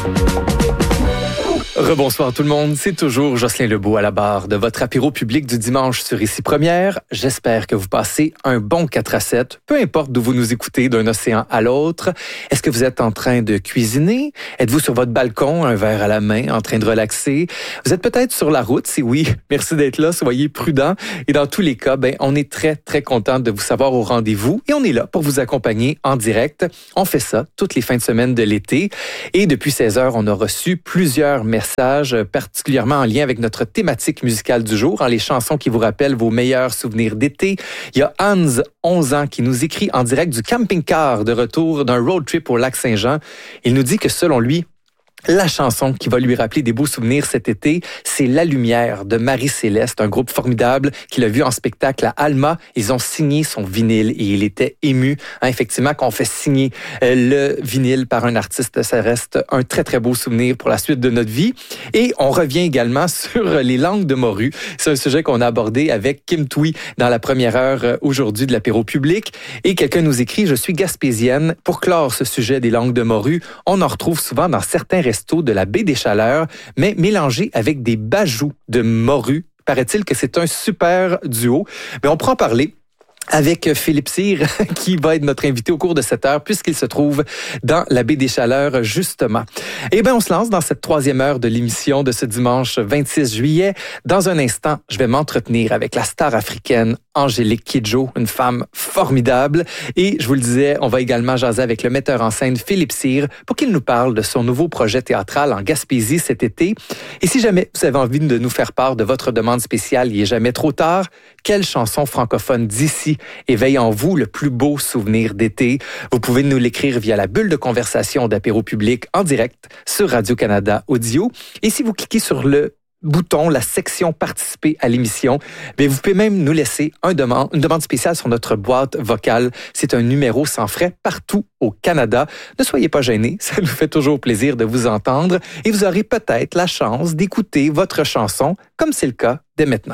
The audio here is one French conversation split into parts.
Rebonsoir tout le monde, c'est toujours Jocelyn Lebeau à la barre de votre apéro public du dimanche sur Ici Première. J'espère que vous passez un bon 4-7, peu importe d'où vous nous écoutez, d'un océan à l'autre. Est-ce que vous êtes en train de cuisiner? Êtes-vous sur votre balcon, un verre à la main, en train de relaxer? Vous êtes peut-être sur la route, si oui, merci d'être là, soyez prudents. Et dans tous les cas, on est très, très content de vous savoir au rendez-vous et on est là pour vous accompagner en direct. On fait ça toutes les fins de semaine de l'été et depuis 16 heures, on a reçu plusieurs messages particulièrement en lien avec notre thématique musicale du jour, les chansons qui vous rappellent vos meilleurs souvenirs d'été. Il y a Hans, 11 ans, qui nous écrit en direct du camping-car de retour d'un road trip au lac Saint-Jean. Il nous dit que selon lui, la chanson qui va lui rappeler des beaux souvenirs cet été, c'est La Lumière de Marie-Céleste, un groupe formidable qu'il a vu en spectacle à Alma. Ils ont signé son vinyle et il était ému. Effectivement, quand on fait signer le vinyle par un artiste, ça reste un très, très beau souvenir pour la suite de notre vie. Et on revient également sur les langues de morue. C'est un sujet qu'on a abordé avec Kim Thuy dans la première heure aujourd'hui de l'apéro public. Et quelqu'un nous écrit « Je suis gaspésienne. Pour clore ce sujet des langues de morue, on en retrouve souvent dans certains restos de la baie des Chaleurs, mais mélangés avec des bajous de morue. Paraît-il que c'est un super duo. Mais on pourra en parler avec Philippe Cyr, qui va être notre invité au cours de cette heure, puisqu'il se trouve dans la baie des Chaleurs, justement. Eh bien, on se lance dans cette troisième heure de l'émission de ce dimanche 26 juillet. Dans un instant, je vais m'entretenir avec la star africaine Angélique Kidjo, une femme formidable. Et je vous le disais, on va également jaser avec le metteur en scène Philippe Cyr pour qu'il nous parle de son nouveau projet théâtral en Gaspésie cet été. Et si jamais vous avez envie de nous faire part de votre demande spéciale, il n'est jamais trop tard. Quelle chanson francophone d'ici éveille en vous le plus beau souvenir d'été? Vous pouvez nous l'écrire via la bulle de conversation d'apéro public en direct sur Radio-Canada Audio. Et si vous cliquez sur le bouton, la section participer à l'émission, vous pouvez même nous laisser une demande spéciale sur notre boîte vocale. C'est un numéro sans frais partout au Canada. Ne soyez pas gênés, ça nous fait toujours plaisir de vous entendre et vous aurez peut-être la chance d'écouter votre chanson comme c'est le cas dès maintenant.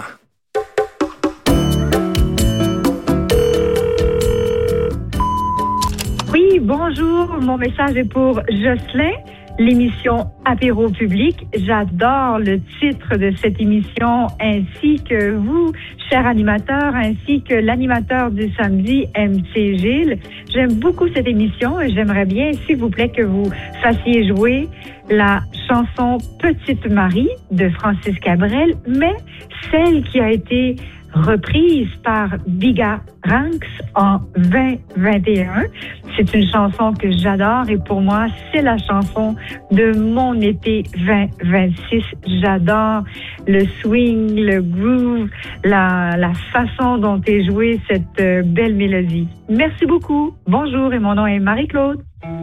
Oui, bonjour, mon message est pour Jocelyn. L'émission Apéro public, j'adore le titre de cette émission ainsi que vous, chers animateurs, ainsi que l'animateur du samedi, MC Gilles. J'aime beaucoup cette émission et j'aimerais bien, s'il vous plaît, que vous fassiez jouer la chanson Petite Marie de Francis Cabrel, mais celle qui a été reprise par Biga Ranks en 2021. C'est une chanson que j'adore et pour moi, c'est la chanson de mon été 2026. J'adore le swing, le groove, la façon dont est jouée cette belle mélodie. Merci beaucoup. Bonjour et mon nom est Marie-Claude.